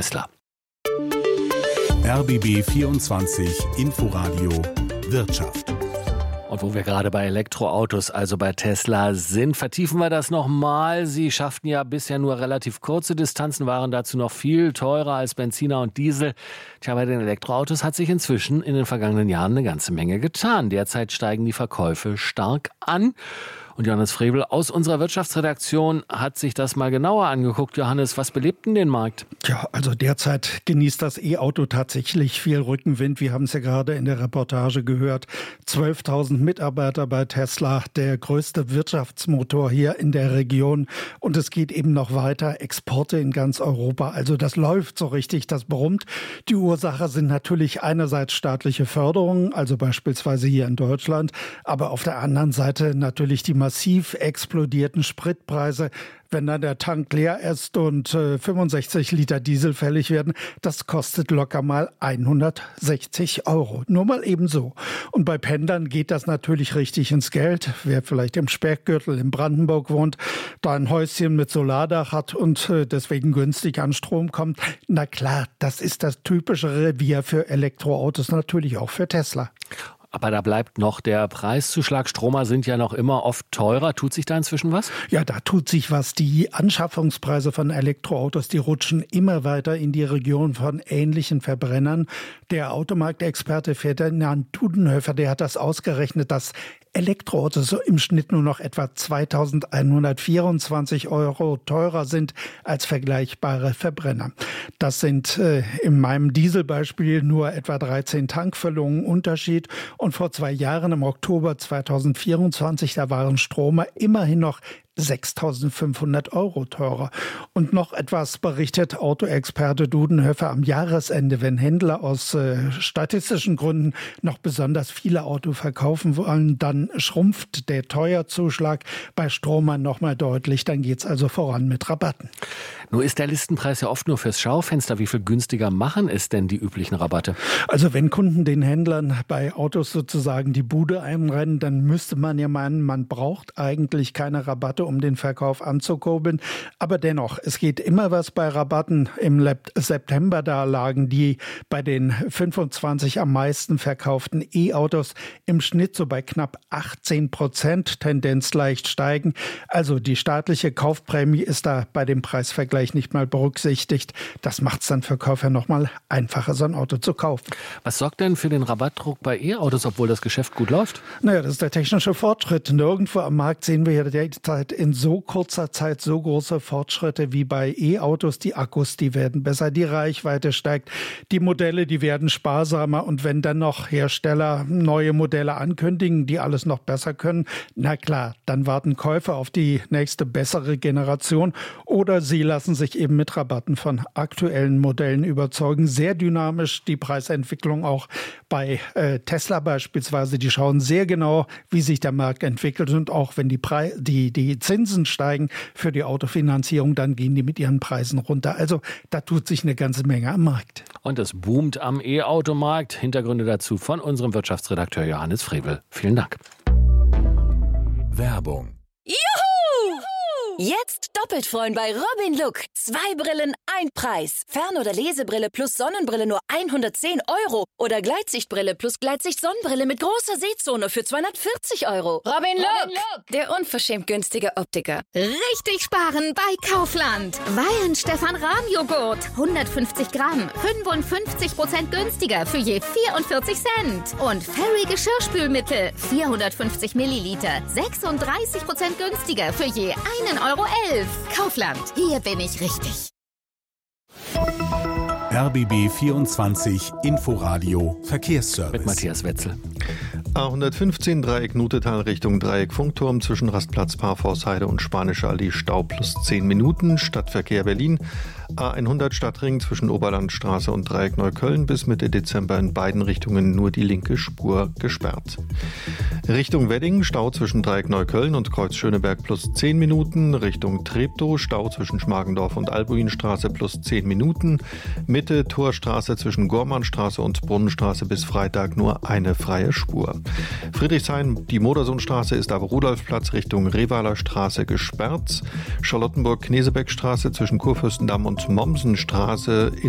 Tesla. RBB 24 Inforadio Wirtschaft. Und wo wir gerade bei Elektroautos, also bei Tesla sind, vertiefen wir das nochmal. Sie schafften ja bisher nur relativ kurze Distanzen, waren dazu noch viel teurer als Benziner und Diesel. Tja, bei den Elektroautos hat sich inzwischen in den vergangenen Jahren eine ganze Menge getan. Derzeit steigen die Verkäufe stark an. Und Johannes Frevel aus unserer Wirtschaftsredaktion hat sich das mal genauer angeguckt. Johannes, was belebt denn den Markt? Ja, also derzeit genießt das E-Auto tatsächlich viel Rückenwind. Wir haben es ja gerade in der Reportage gehört. 12.000 Mitarbeiter bei Tesla, der größte Wirtschaftsmotor hier in der Region. Und es geht eben noch weiter. Exporte in ganz Europa. Also das läuft so richtig, das brummt. Die Ursache sind natürlich einerseits staatliche Förderungen, also beispielsweise hier in Deutschland. Aber auf der anderen Seite natürlich die massiv explodierten Spritpreise. Wenn dann der Tank leer ist und 65 Liter Diesel fällig werden, das kostet locker mal 160 €. Nur mal ebenso. Und bei Pendlern geht das natürlich richtig ins Geld. Wer vielleicht im Speckgürtel in Brandenburg wohnt, da ein Häuschen mit Solardach hat und deswegen günstig an Strom kommt, na klar, das ist das typische Revier für Elektroautos, natürlich auch für Tesla. Aber da bleibt noch der Preiszuschlag. Stromer sind ja noch immer oft teurer. Tut sich da inzwischen was? Ja, da tut sich was. Die Anschaffungspreise von Elektroautos, die rutschen immer weiter in die Region von ähnlichen Verbrennern. Der Automarktexperte Ferdinand Dudenhöfer, der hat das ausgerechnet, dass Elektroautos so im Schnitt nur noch etwa 2.124 € teurer sind als vergleichbare Verbrenner. Das sind in meinem Dieselbeispiel nur etwa 13 Tankfüllungen Unterschied. Und vor 2 Jahren, im Oktober 2024, da waren Stromer immerhin noch 6.500 € teurer. Und noch etwas berichtet Autoexperte Dudenhöfer: Am Jahresende, wenn Händler aus statistischen Gründen noch besonders viele Autos verkaufen wollen, dann schrumpft der Teuerzuschlag bei Stromern nochmal deutlich. Dann geht's also voran mit Rabatten. Nur ist der Listenpreis ja oft nur fürs Schaufenster. Wie viel günstiger machen es denn die üblichen Rabatte? Also wenn Kunden den Händlern bei Autos sozusagen die Bude einrennen, dann müsste man ja meinen, man braucht eigentlich keine Rabatte, um den Verkauf anzukurbeln. Aber dennoch, es geht immer was bei Rabatten. Im September, da lagen die bei den 25 am meisten verkauften E-Autos im Schnitt so bei knapp 18%, Tendenz leicht steigen. Also die staatliche Kaufprämie ist da bei dem Preisvergleich nicht mal berücksichtigt. Das macht es dann für Käufer nochmal einfacher, so ein Auto zu kaufen. Was sorgt denn für den Rabattdruck bei E-Autos, obwohl das Geschäft gut läuft? Naja, das ist der technische Fortschritt. Nirgendwo am Markt sehen wir ja derzeit in so kurzer Zeit so große Fortschritte wie bei E-Autos. Die Akkus, die werden besser, die Reichweite steigt, die Modelle, die werden sparsamer. Und wenn dann noch Hersteller neue Modelle ankündigen, die alles noch besser können, na klar, dann warten Käufer auf die nächste bessere Generation. Oder sie lassen sich eben mit Rabatten von aktuellen Modellen überzeugen. Sehr dynamisch die Preisentwicklung auch bei Tesla beispielsweise. Die schauen sehr genau, wie sich der Markt entwickelt. Und auch wenn die Zinsen steigen für die Autofinanzierung, dann gehen die mit ihren Preisen runter. Also da tut sich eine ganze Menge am Markt. Und es boomt am E-Automarkt. Hintergründe dazu von unserem Wirtschaftsredakteur Johannes Frevel. Vielen Dank. Werbung. Juhu! Jetzt doppelt freuen bei Robin Look. 2 Brillen, ein Preis. Fern- oder Lesebrille plus Sonnenbrille nur 110 € oder Gleitsichtbrille plus Gleitsicht-Sonnenbrille mit großer Sehzone für 240 €. Robin Look, der unverschämt günstige Optiker. Richtig sparen bei Kaufland. Wein Stefan Rahm-Joghurt, 150 Gramm, 55% günstiger für je 44 Cent. Und Fairy Geschirrspülmittel, 450 Milliliter, 36% günstiger für je 1,11 €. Kaufland, hier bin ich richtig. RBB 24 Inforadio Verkehrsservice. Mit Matthias Wetzel. A115 Dreieck Nutetal Richtung Dreieck Funkturm zwischen Rastplatz Parforceheide und Spanische Allee Stau plus 10 Minuten. Stadtverkehr Berlin. A100 Stadtring zwischen Oberlandstraße und Dreieck Neukölln bis Mitte Dezember in beiden Richtungen nur die linke Spur gesperrt. Richtung Wedding Stau zwischen Dreieck Neukölln und Kreuz Schöneberg plus 10 Minuten. Richtung Treptow Stau zwischen Schmargendorf und Albuinstraße plus 10 Minuten. Mitte Torstraße zwischen Gormannstraße und Brunnenstraße bis Freitag nur eine freie Spur. Friedrichshain, die Modersohnstraße ist ab Rudolfplatz Richtung Revaler Straße gesperrt. Charlottenburg-Knesebeckstraße zwischen Kurfürstendamm und Mommsenstraße